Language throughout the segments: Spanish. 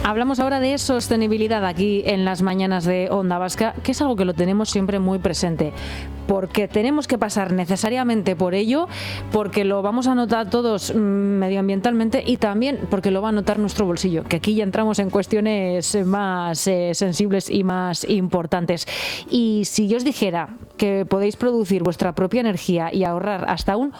Hablamos ahora de sostenibilidad aquí en las mañanas de Onda Vasca, que es algo que lo tenemos siempre muy presente, porque tenemos que pasar necesariamente por ello, porque lo vamos a notar todos medioambientalmente y también porque lo va a notar nuestro bolsillo, que aquí ya entramos en cuestiones más sensibles y más importantes. Y si yo os dijera que podéis producir vuestra propia energía y ahorrar hasta un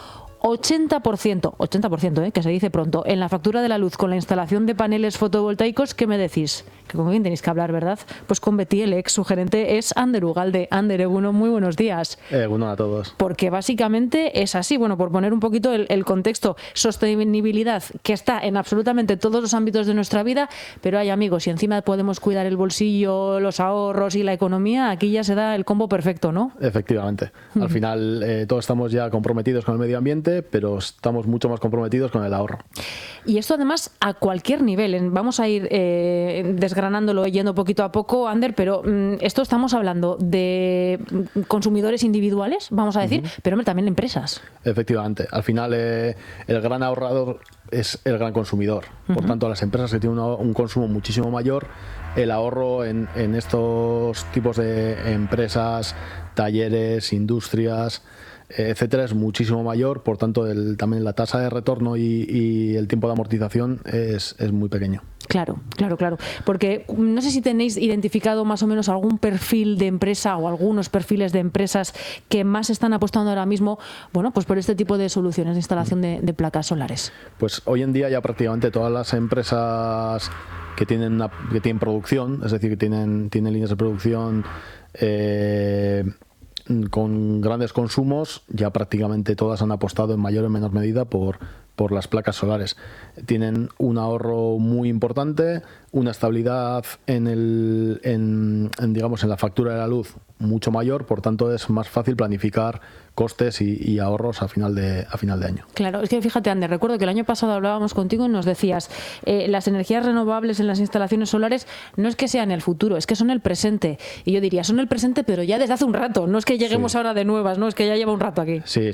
80%, que se dice pronto, en la factura de la luz con la instalación de paneles fotovoltaicos, ¿qué me decís? Que con quién tenéis que hablar, ¿verdad? Pues con Betielex, su gerente es Ander Ugalde. Ander, Eguno, muy buenos días. Eguno a todos. Porque básicamente es así, bueno, por poner un poquito el contexto, sostenibilidad que está en absolutamente todos los ámbitos de nuestra vida, pero hay amigos, si encima podemos cuidar el bolsillo, los ahorros y la economía, aquí ya se da el combo perfecto, ¿no? Efectivamente. Al final todos estamos ya comprometidos con el medio ambiente, pero estamos mucho más comprometidos con el ahorro. Y esto además a cualquier nivel. Vamos a ir desgranándolo, yendo poquito a poco, Ander, pero esto estamos hablando de consumidores individuales, vamos a decir, pero hombre, también empresas. Efectivamente. Al final el gran ahorrador es el gran consumidor. Por tanto, las empresas que tienen un consumo muchísimo mayor, el ahorro en estos tipos de empresas, talleres, industrias, etcétera, es muchísimo mayor. Por tanto, también la tasa de retorno y el tiempo de amortización es muy pequeño. Claro. Porque no sé si tenéis identificado más o menos algún perfil de empresa o algunos perfiles de empresas que más están apostando ahora mismo, bueno, pues por este tipo de soluciones de instalación de placas solares. Pues hoy en día ya prácticamente todas las empresas que tienen producción, es decir, que tienen líneas de producción con grandes consumos, ya prácticamente todas han apostado en mayor o menor medida por las placas solares. Tienen un ahorro muy importante, una estabilidad en la factura de la luz mucho mayor, por tanto es más fácil planificar costes y ahorros a final de año. Claro, es que fíjate, Ander, recuerdo que el año pasado hablábamos contigo y nos decías las energías renovables en las instalaciones solares no es que sean el futuro, es que son el presente. Y yo diría, son el presente, pero ya desde hace un rato, no es que lleguemos ahora de nuevas, no es que ya lleva un rato aquí. Sí.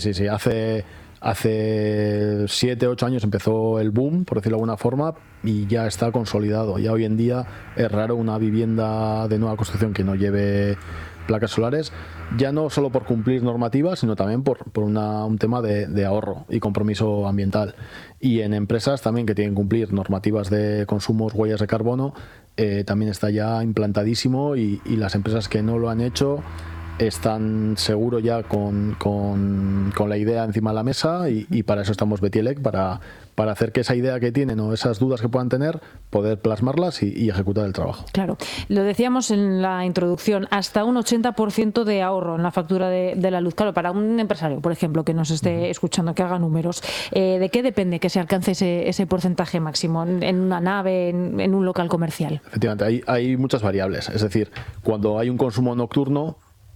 Hace 7, 8 años empezó el boom, por decirlo de alguna forma, y ya está consolidado. Ya hoy en día es raro una vivienda de nueva construcción que no lleve placas solares, ya no solo por cumplir normativas, sino también por un tema de ahorro y compromiso ambiental. Y en empresas también que tienen que cumplir normativas de consumos, huellas de carbono, también está ya implantadísimo y las empresas que no lo han hecho están seguro ya con la idea encima de la mesa y para eso estamos Betielex, para hacer que esa idea que tienen o esas dudas que puedan tener, poder plasmarlas y ejecutar el trabajo. Claro, lo decíamos en la introducción, hasta un 80% de ahorro en la factura de la luz. Claro, para un empresario, por ejemplo, que nos esté escuchando, que haga números, ¿de qué depende que se alcance ese porcentaje máximo en una nave, en un local comercial? Efectivamente, hay muchas variables. Es decir, cuando hay un consumo nocturno,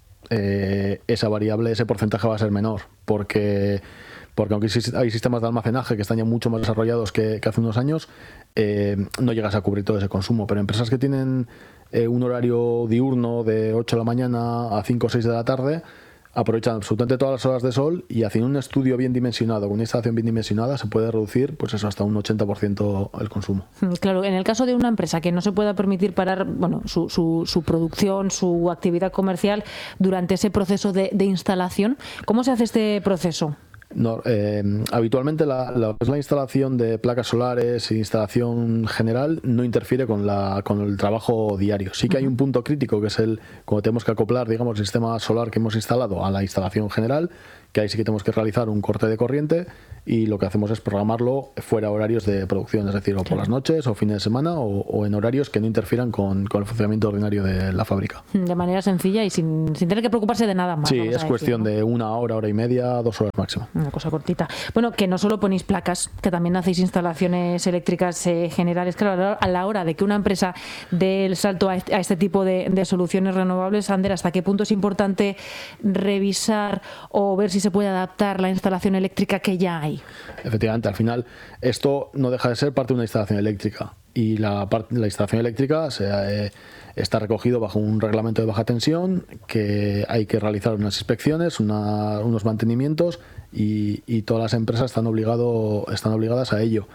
esa variable, ese porcentaje va a ser menor, porque aunque hay sistemas de almacenaje que están ya mucho más desarrollados que hace unos años, no llegas a cubrir todo ese consumo. Pero empresas que tienen un horario diurno de 8 de la mañana a 5 o 6 de la tarde, aprovechan absolutamente todas las horas de sol y haciendo un estudio bien dimensionado, con una instalación bien dimensionada, se puede reducir pues eso hasta un 80% el consumo. Claro, en el caso de una empresa que no se pueda permitir parar su producción, su actividad comercial durante ese proceso de instalación, ¿cómo se hace este proceso? No, habitualmente la instalación de placas solares e instalación general no interfiere con el trabajo diario. Sí que hay un punto crítico que es cuando tenemos que acoplar, digamos, el sistema solar que hemos instalado a la instalación general, que ahí sí que tenemos que realizar un corte de corriente y lo que hacemos es programarlo fuera horarios de producción, es decir, o por las noches o fines de semana o en horarios que no interfieran con el funcionamiento ordinario de la fábrica. De manera sencilla y sin tener que preocuparse de nada más. Sí, es cuestión de una hora y media, 2 horas máximo. Una cosa cortita. Bueno, que no solo ponéis placas, que también hacéis instalaciones eléctricas generales. Claro, a la hora de que una empresa dé el salto a este tipo de soluciones renovables, Ander, ¿hasta qué punto es importante revisar o ver si se puede adaptar la instalación eléctrica que ya hay? Efectivamente, al final esto no deja de ser parte de una instalación eléctrica y la instalación eléctrica está recogido bajo un reglamento de baja tensión que hay que realizar unas inspecciones, unos mantenimientos y todas las empresas están obligadas a ello.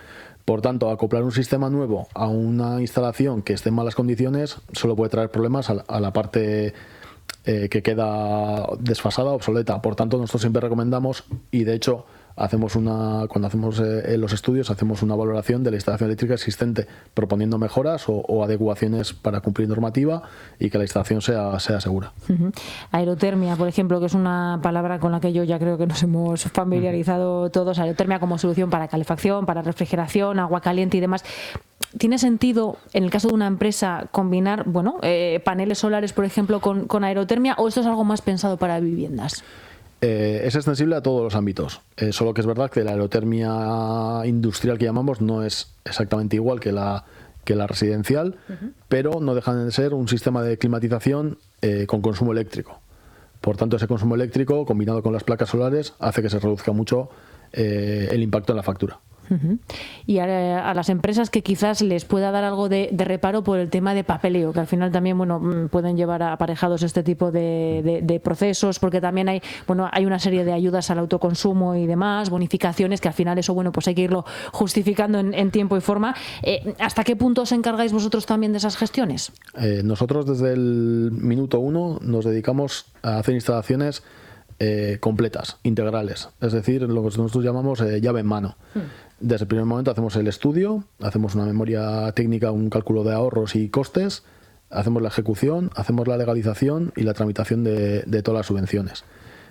Por tanto, acoplar un sistema nuevo a una instalación que esté en malas condiciones solo puede traer problemas a la parte que queda desfasada, obsoleta. Por tanto, nosotros siempre recomendamos, y de hecho cuando hacemos los estudios, hacemos una valoración de la instalación eléctrica existente, proponiendo mejoras o adecuaciones para cumplir normativa y que la instalación sea segura. Aerotermia, por ejemplo, que es una palabra con la que yo ya creo que nos hemos familiarizado todos. Aerotermia como solución para calefacción, para refrigeración, agua caliente y demás. ¿Tiene sentido, en el caso de una empresa, combinar paneles solares, por ejemplo, con aerotermia, o esto es algo más pensado para viviendas? Es extensible a todos los ámbitos, solo que es verdad que la aerotermia industrial que llamamos no es exactamente igual que la residencial, pero no dejan de ser un sistema de climatización con consumo eléctrico. Por tanto, ese consumo eléctrico, combinado con las placas solares, hace que se reduzca mucho el impacto en la factura. Y a las empresas que quizás les pueda dar algo de reparo por el tema de papeleo, que al final también pueden llevar aparejados este tipo de procesos, porque también hay una serie de ayudas al autoconsumo y demás, bonificaciones, que al final eso pues hay que irlo justificando en tiempo y forma. ¿Hasta qué punto os encargáis vosotros también de esas gestiones? Nosotros desde el minuto 1 nos dedicamos a hacer instalaciones completas, integrales, es decir, lo que nosotros llamamos llave en mano. Desde el primer momento hacemos el estudio, hacemos una memoria técnica, un cálculo de ahorros y costes, hacemos la ejecución, hacemos la legalización y la tramitación de todas las subvenciones.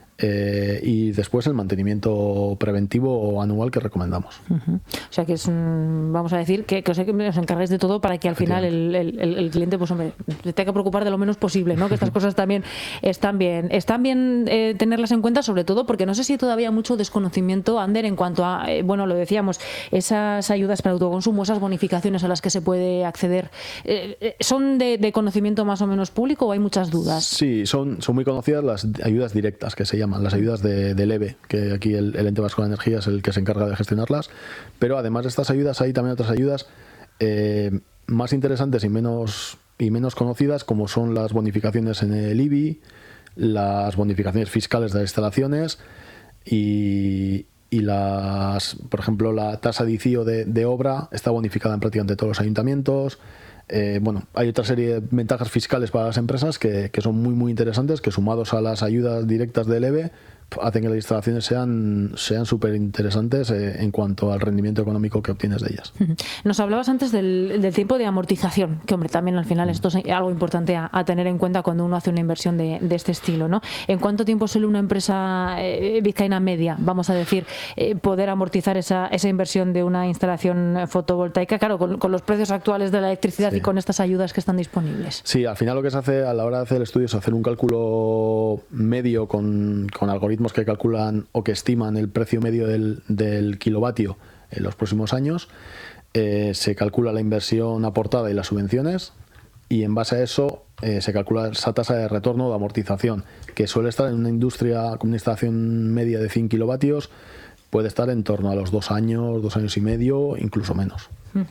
Y después el mantenimiento preventivo o anual que recomendamos. O sea que vamos a decir que os encargáis de todo para que al final el cliente se tenga que preocupar de lo menos posible, ¿no? Que estas cosas también están bien tenerlas en cuenta, sobre todo porque no sé si hay todavía mucho desconocimiento, Ander, en cuanto a, lo decíamos, esas ayudas para autoconsumo, esas bonificaciones a las que se puede acceder, ¿son de conocimiento más o menos público o hay muchas dudas? Sí, son muy conocidas las ayudas directas, que se llaman las ayudas del EVE, que aquí el Ente Vasco de Energía es el que se encarga de gestionarlas, pero además de estas ayudas hay también otras ayudas más interesantes y menos conocidas, como son las bonificaciones en el IBI, las bonificaciones fiscales de las instalaciones y por ejemplo, la tasa de ICIO de obra está bonificada en prácticamente todos los ayuntamientos. Hay otra serie de ventajas fiscales para las empresas que son muy interesantes, que sumados a las ayudas directas del EVE hacen que las instalaciones sean súper interesantes en cuanto al rendimiento económico que obtienes de ellas. Nos hablabas antes del tiempo de amortización, que también al final esto es algo importante a tener en cuenta cuando uno hace una inversión de este estilo, ¿no? ¿En cuánto tiempo suele una empresa vizcaína media, vamos a decir, poder amortizar esa inversión de una instalación fotovoltaica? Claro, con los precios actuales de la electricidad y con estas ayudas que están disponibles. Sí, al final lo que se hace a la hora de hacer el estudio es hacer un cálculo medio con algoritmos que calculan o que estiman el precio medio del kilovatio en los próximos años. Se calcula la inversión aportada y las subvenciones, y en base a eso se calcula esa tasa de retorno o de amortización, que suele estar en una industria con una instalación media de 100 kilovatios, puede estar en torno a los 2 años, 2 años y medio, incluso menos.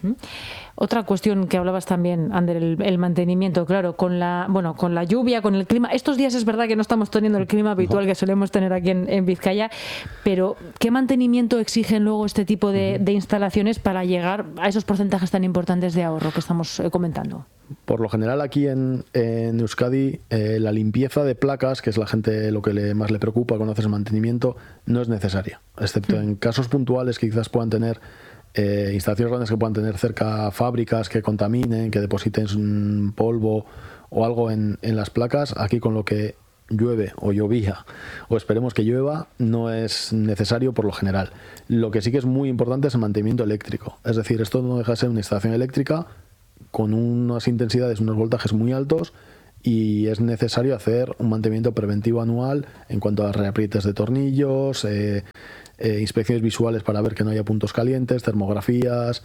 Otra cuestión que hablabas también, Ander, el mantenimiento, claro, con la lluvia, con el clima. Estos días es verdad que no estamos teniendo el clima habitual que solemos tener aquí en Vizcaya, pero ¿qué mantenimiento exigen luego este tipo de instalaciones para llegar a esos porcentajes tan importantes de ahorro que estamos comentando? Por lo general aquí en Euskadi la limpieza de placas, que es la gente lo que más le preocupa cuando haces el mantenimiento, no es necesaria, excepto en casos puntuales que quizás puedan tener instalaciones grandes que puedan tener cerca fábricas que contaminen, que depositen polvo o algo en las placas. Aquí con lo que llueve o llovía o esperemos que llueva no es necesario por lo general. Lo que sí que es muy importante es el mantenimiento eléctrico, es decir, esto no deja de ser una instalación eléctrica con unas intensidades, unos voltajes muy altos, y es necesario hacer un mantenimiento preventivo anual en cuanto a reaprietes de tornillos, inspecciones visuales para ver que no haya puntos calientes, termografías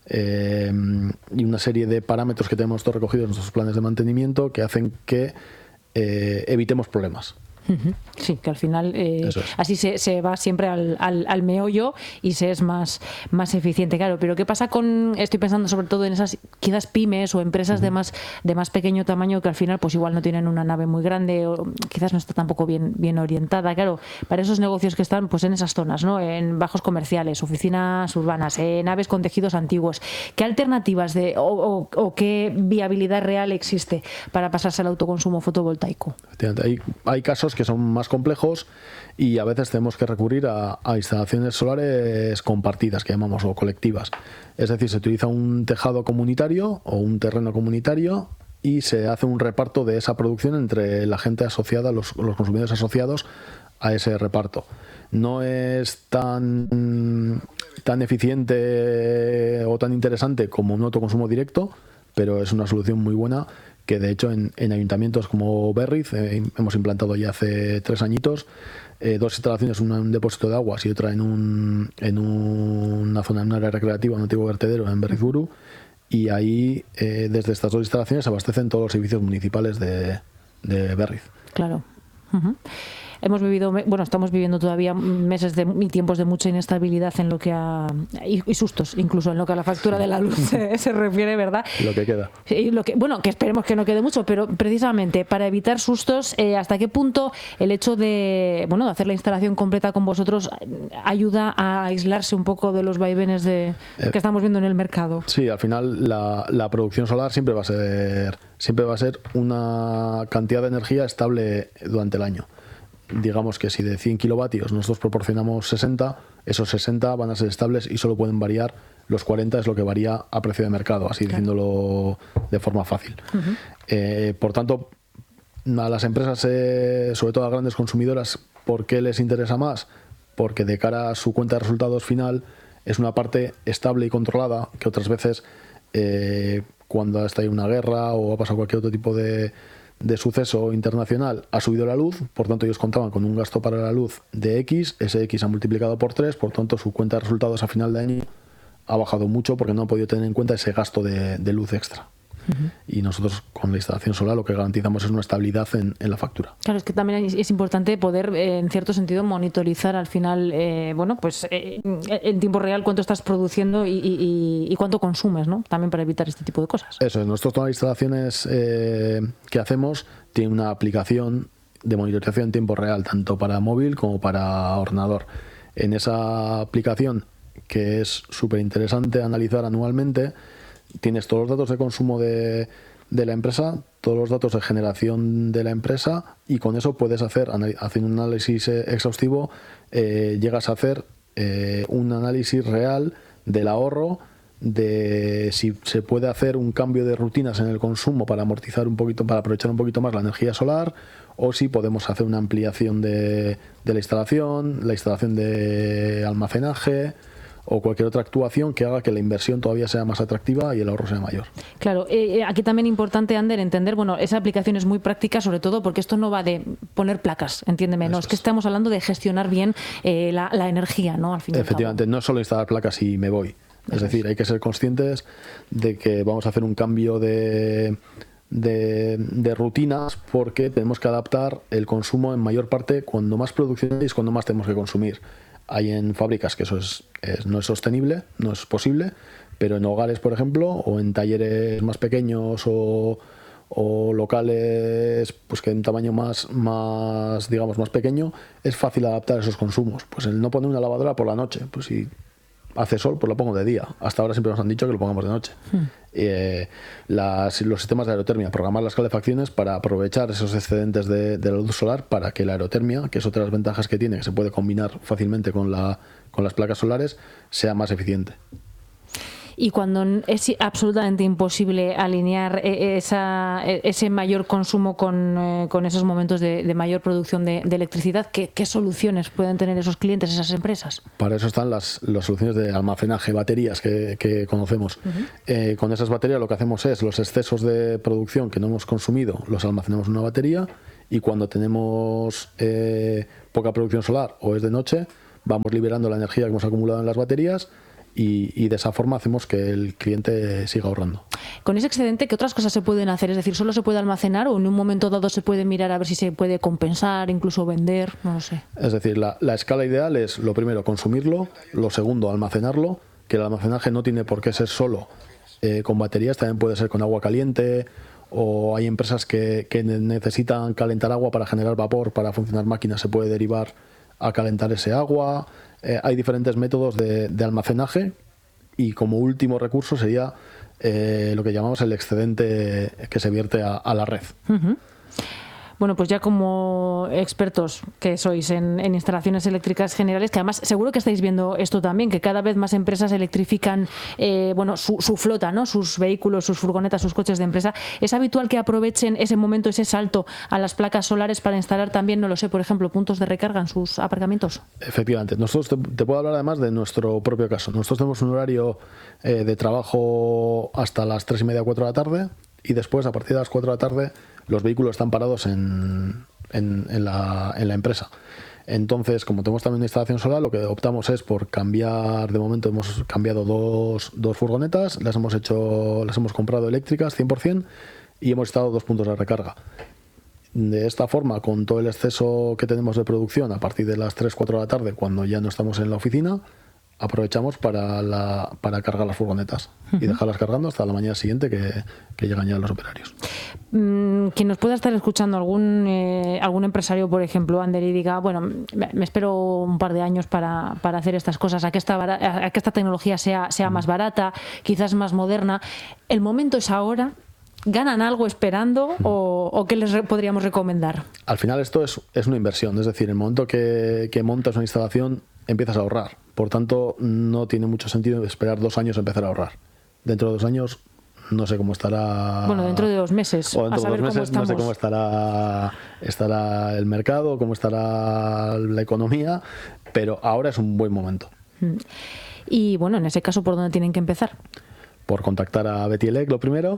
y una serie de parámetros que tenemos todos recogidos en nuestros planes de mantenimiento que hacen que evitemos problemas. Sí, que al final Eso es. así se va siempre al meollo y se es más eficiente, claro. Pero ¿qué pasa estoy pensando sobre todo en esas quizás pymes o empresas de más pequeño tamaño que al final pues igual no tienen una nave muy grande o quizás no está tampoco bien orientada, claro, para esos negocios que están pues en esas zonas, ¿no? En bajos comerciales, oficinas urbanas, naves con tejidos antiguos. ¿Qué alternativas o qué viabilidad real existe para pasarse al autoconsumo fotovoltaico? Hay casos que son más complejos y a veces tenemos que recurrir a instalaciones solares compartidas, que llamamos, o colectivas. Es decir, se utiliza un tejado comunitario o un terreno comunitario y se hace un reparto de esa producción entre la gente asociada, los consumidores asociados a ese reparto. No es tan eficiente o tan interesante como un autoconsumo directo, pero es una solución muy buena que de hecho en ayuntamientos como Berriz hemos implantado ya hace 3 añitos 2 instalaciones, una en un depósito de aguas y otra en una zona, en un área recreativa, un antiguo vertedero en Berrizburu, y ahí desde estas 2 instalaciones se abastecen todos los servicios municipales de Berriz. Claro. Estamos viviendo todavía meses y tiempos de mucha inestabilidad en lo que y sustos, incluso en lo que a la factura de la luz se refiere, ¿verdad? Lo que queda. Y que esperemos que no quede mucho, pero precisamente para evitar sustos, ¿hasta qué punto el hecho de hacer la instalación completa con vosotros ayuda a aislarse un poco de los vaivenes que estamos viendo en el mercado? Sí, al final la producción solar siempre va a ser una cantidad de energía estable durante el año. Digamos que si de 100 kilovatios nosotros proporcionamos 60, esos 60 van a ser estables y solo pueden variar, los 40 es lo que varía a precio de mercado, así diciéndolo de forma fácil. Por tanto, a las empresas, sobre todo a grandes consumidoras, ¿por qué les interesa más? Porque de cara a su cuenta de resultados final es una parte estable y controlada, que otras veces cuando está ahí una guerra o ha pasado cualquier otro tipo de suceso internacional, ha subido la luz, por tanto ellos contaban con un gasto para la luz de X, ese X ha multiplicado por 3, por tanto su cuenta de resultados a final de año ha bajado mucho porque no han podido tener en cuenta ese gasto de luz extra. Y nosotros con la instalación solar lo que garantizamos es una estabilidad en la factura. Claro, es que también es importante poder, en cierto sentido, monitorizar al final, en tiempo real cuánto estás produciendo y cuánto consumes, ¿no? También para evitar este tipo de cosas. Eso es, nosotros todas las instalaciones que hacemos tienen una aplicación de monitorización en tiempo real, tanto para móvil como para ordenador. En esa aplicación, que es súper interesante analizar anualmente, tienes todos los datos de consumo de la empresa, todos los datos de generación de la empresa, y con eso puedes haciendo un análisis exhaustivo, llegas a hacer un análisis real del ahorro, de si se puede hacer un cambio de rutinas en el consumo para amortizar un poquito, para aprovechar un poquito más la energía solar, o si podemos hacer una ampliación de la instalación de almacenaje, o cualquier otra actuación que haga que la inversión todavía sea más atractiva y el ahorro sea mayor. Claro, aquí también importante, Ander, entender, esa aplicación es muy práctica, sobre todo porque esto no va de poner placas, entiéndeme, no, es que estamos hablando de gestionar bien la energía, ¿no? Al fin Efectivamente, no es solo instalar placas y me voy. Es decir, hay que ser conscientes de que vamos a hacer un cambio de rutinas porque tenemos que adaptar el consumo en mayor parte cuando más producción es cuando más tenemos que consumir. Hay en fábricas que eso no es sostenible, no es posible, pero en hogares, por ejemplo, o en talleres más pequeños o locales pues que en tamaño más pequeño, es fácil adaptar esos consumos. Pues el no poner una lavadora por la noche, pues si hace sol, pues lo pongo de día. Hasta ahora siempre nos han dicho que lo pongamos de noche. Los sistemas de aerotermia, programar las calefacciones para aprovechar esos excedentes de la luz solar para que la aerotermia, que es otra de las ventajas que tiene, que se puede combinar fácilmente con las placas solares, sea más eficiente. Y cuando es absolutamente imposible alinear ese mayor consumo con esos momentos de mayor producción de electricidad, ¿qué soluciones pueden tener esos clientes, esas empresas? Para eso están las soluciones de almacenaje, baterías que conocemos. Con esas baterías lo que hacemos es los excesos de producción que no hemos consumido los almacenamos en una batería, y cuando tenemos poca producción solar o es de noche, vamos liberando la energía que hemos acumulado en las baterías y de esa forma hacemos que el cliente siga ahorrando. Con ese excedente, ¿qué otras cosas se pueden hacer? Es decir, ¿solo se puede almacenar o en un momento dado se puede mirar a ver si se puede compensar, incluso vender? No lo sé. Es decir, la escala ideal es, lo primero, consumirlo, lo segundo, almacenarlo, que el almacenaje no tiene por qué ser solo con baterías, también puede ser con agua caliente, o hay empresas que necesitan calentar agua para generar vapor, para funcionar máquinas se puede derivar a calentar ese agua. Hay diferentes métodos de almacenaje y como último recurso sería lo que llamamos el excedente que se vierte a la red. Uh-huh. Bueno, pues ya como expertos que sois en instalaciones eléctricas generales, que además seguro que estáis viendo esto también, que cada vez más empresas electrifican su flota, ¿no? Sus vehículos, sus furgonetas, sus coches de empresa. ¿Es habitual que aprovechen ese momento, ese salto a las placas solares para instalar también, no lo sé, por ejemplo, puntos de recarga en sus aparcamientos? Efectivamente. Nosotros te puedo hablar además de nuestro propio caso. Nosotros tenemos un horario de trabajo hasta las 3:30, 4 de la tarde y después, a partir de las 4 de la tarde, los vehículos están parados en la empresa. Entonces, como tenemos también una instalación solar, lo que optamos es por cambiar. De momento hemos cambiado dos furgonetas, las hemos comprado eléctricas 100% y hemos instalado 2 puntos de recarga. De esta forma, con todo el exceso que tenemos de producción a partir de las 3-4 de la tarde, cuando ya no estamos en la oficina, aprovechamos para cargar las furgonetas y dejarlas cargando hasta la mañana siguiente que llegan ya los operarios. Quien nos pueda estar escuchando, algún empresario, por ejemplo, Ander, y diga, bueno, me espero un par de años para hacer estas cosas, a que esta tecnología sea más barata, quizás más moderna. ¿El momento es ahora? ¿Ganan algo esperando o qué les podríamos recomendar? Al final esto es una inversión, es decir, en el momento que montas una instalación empiezas a ahorrar. Por tanto, no tiene mucho sentido esperar 2 años a empezar a ahorrar. Dentro de 2 años no sé cómo estará. Bueno, dentro de 2 meses. O dentro de 2 meses no sé cómo estará el mercado, cómo estará la economía, pero ahora es un buen momento. Y bueno, en ese caso, ¿por dónde tienen que empezar? Por contactar a Betielec, lo primero,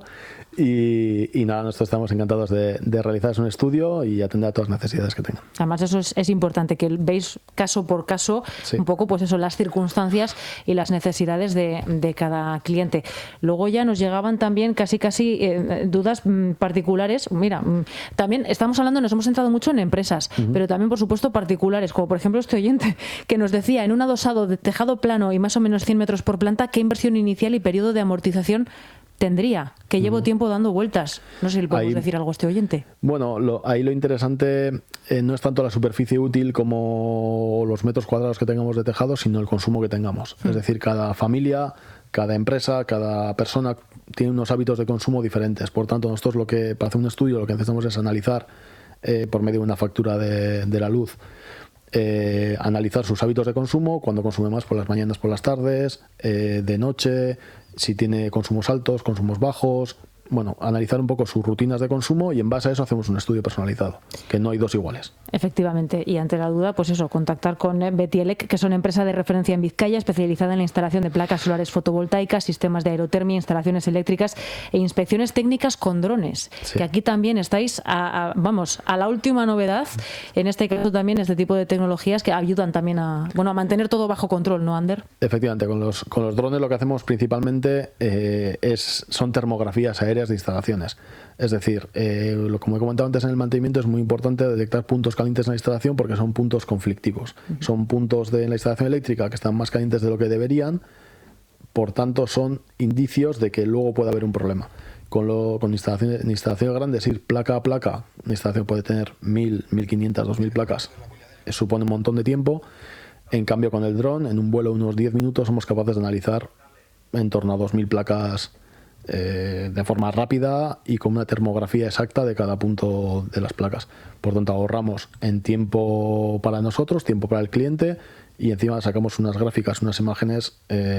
y nada, nosotros estamos encantados de realizar un estudio y atender a todas las necesidades que tengan. Además, eso es importante, que veis caso por caso, sí, un poco pues eso, las circunstancias y las necesidades de cada cliente. Luego ya nos llegaban también casi dudas particulares. Mira, también estamos hablando, nos hemos centrado mucho en empresas, pero también, por supuesto, particulares, como por ejemplo este oyente que nos decía, en un adosado de tejado plano y más o menos 100 metros por planta, ¿qué inversión inicial y periodo de amortización tendría? Que llevo tiempo dando vueltas. No sé si le podemos decir algo a este oyente. Bueno, ahí lo interesante no es tanto la superficie útil como los metros cuadrados que tengamos de tejado, sino el consumo que tengamos. Es decir, cada familia, cada empresa, cada persona tiene unos hábitos de consumo diferentes. Por tanto, nosotros para hacer un estudio lo que necesitamos es analizar por medio de una factura de la luz, analizar sus hábitos de consumo, cuando consume más por las mañanas, por las tardes, de noche, si tiene consumos altos, consumos bajos. Bueno, analizar un poco sus rutinas de consumo y en base a eso hacemos un estudio personalizado, que no hay 2 iguales. Efectivamente, y ante la duda, pues eso, contactar con Betielec, que son empresa de referencia en Vizcaya, especializada en la instalación de placas solares fotovoltaicas, sistemas de aerotermia, instalaciones eléctricas e inspecciones técnicas con drones, sí, que aquí también estáis a la última novedad, en este caso también este tipo de tecnologías que ayudan también a mantener todo bajo control, ¿no, Ander? Efectivamente, con los drones lo que hacemos principalmente son termografías aéreas de instalaciones. Es decir, como he comentado antes en el mantenimiento, es muy importante detectar puntos calientes en la instalación porque son puntos conflictivos. Son puntos en la instalación eléctrica que están más calientes de lo que deberían, por tanto son indicios de que luego puede haber un problema. Con instalaciones grandes, ir placa a placa, una instalación puede tener 1.000, 1.500, 2.000 placas, supone un montón de tiempo. En cambio, con el dron, en un vuelo de unos 10 minutos somos capaces de analizar en torno a 2.000 placas de forma rápida y con una termografía exacta de cada punto de las placas. Por tanto, ahorramos en tiempo para nosotros, tiempo para el cliente y encima sacamos unas gráficas, unas imágenes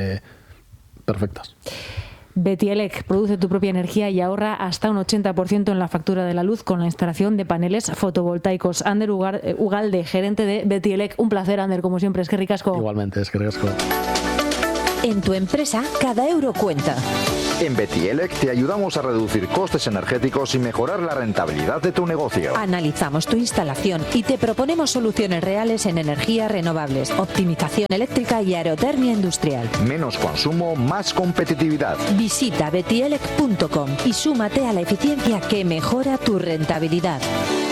perfectas. Betielec, produce tu propia energía y ahorra hasta un 80% en la factura de la luz con la instalación de paneles fotovoltaicos. Ander Ugalde, gerente de Betielec. Un placer, Ander, como siempre. Es que ricasco. Igualmente, es que ricasco. En tu empresa, cada euro cuenta. En Betielec te ayudamos a reducir costes energéticos y mejorar la rentabilidad de tu negocio. Analizamos tu instalación y te proponemos soluciones reales en energías renovables, optimización eléctrica y aerotermia industrial. Menos consumo, más competitividad. Visita betielec.com y súmate a la eficiencia que mejora tu rentabilidad.